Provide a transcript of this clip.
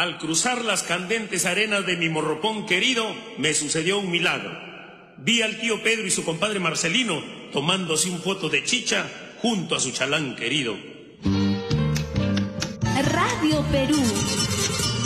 Al cruzar las candentes arenas de mi Morropón querido, me sucedió un milagro. Vi al tío Pedro y su compadre Marcelino tomándose un foto de chicha junto a su chalán querido. Radio Perú.